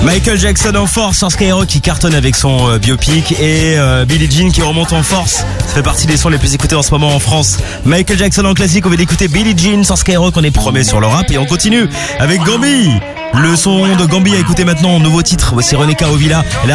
Michael Jackson en force sur Skyrock qui cartonne avec son biopic et Billie Jean qui remonte en force. Ça fait partie des sons les plus écoutés en ce moment en France. Michael Jackson en classique, on va d'écouter Billie Jean sur Skyrock, on est promet sur le rap et on continue avec Gambi. Le son de Gambi à écouter maintenant, nouveau titre, voici René Caovilla.